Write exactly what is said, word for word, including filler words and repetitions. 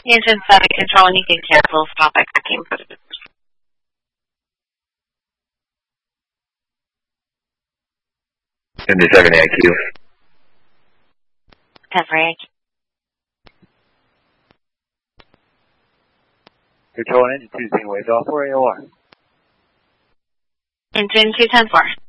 Engine seven control, and you can cancel stop by tracking. Engine seven A Q. Coverage. Control engine two zero waves off for A O R. Engine two ten four.